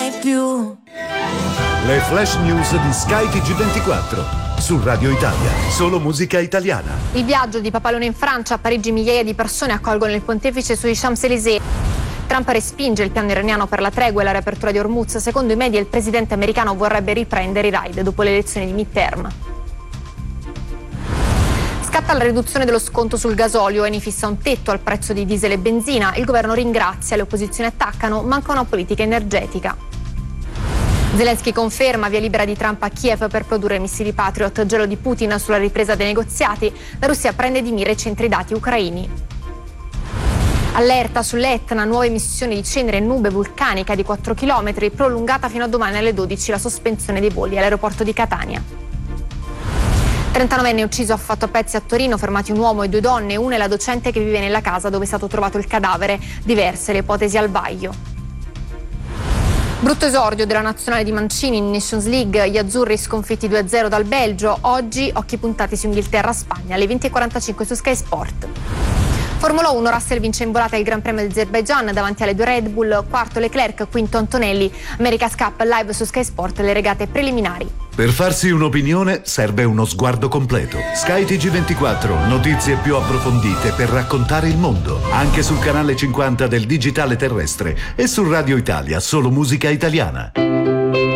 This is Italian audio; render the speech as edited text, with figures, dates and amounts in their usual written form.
mai più. Le flash news di Sky TG24 su Radio Italia, solo musica italiana. Il viaggio di Papa Leone in Francia, a Parigi migliaia di persone accolgono il pontefice sui Champs-Élysées. Trump respinge il piano iraniano per la tregua e la riapertura di Hormuz. Secondo i media il presidente americano vorrebbe riprendere i raid dopo le elezioni di midterm. Scatta la riduzione dello sconto sul gasolio, Eni fissa un tetto al prezzo di diesel e benzina, il governo ringrazia, le opposizioni attaccano, manca una politica energetica. Zelensky conferma via libera di Trump a Kiev per produrre missili Patriot, gelo di Putin sulla ripresa dei negoziati, la Russia prende di mira i centri dati ucraini. Allerta sull'Etna, nuove emissioni di cenere e nube vulcanica di 4 km, prolungata fino a domani alle 12 la sospensione dei voli all'aeroporto di Catania. 39enne ucciso a fatto a pezzi a Torino, fermati un uomo e 2 donne, una è la docente che vive nella casa dove è stato trovato il cadavere, diverse le ipotesi al vaglio. Brutto esordio della nazionale di Mancini in Nations League, gli azzurri sconfitti 2-0 dal Belgio, oggi occhi puntati su Inghilterra-Spagna alle 20:45 su Sky Sport. Formula 1, Russell vince in volata il Gran Premio dell'Azerbaigian davanti alle 2 Red Bull, quarto Leclerc, quinto Antonelli. America's Cup live su Sky Sport, le regate preliminari. Per farsi un'opinione serve uno sguardo completo. Sky TG24, notizie più approfondite per raccontare il mondo. Anche sul canale 50 del digitale terrestre e su Radio Italia, solo musica italiana.